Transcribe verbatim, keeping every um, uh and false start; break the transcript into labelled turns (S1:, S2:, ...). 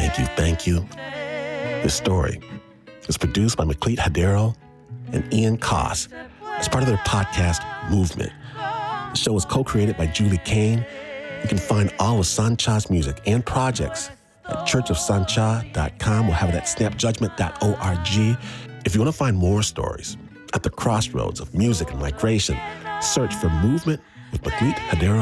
S1: thank you, thank you. This story is produced by McLeod Hadero and Ian Koss as part of their podcast, Movement. The show was co-created by Julie Kane. You can find all of Sancha's music and projects at church of sancha dot com. We'll have it at snap judgment dot org. If you want to find more stories at the crossroads of music and migration, search for Movement with McLeod Hadero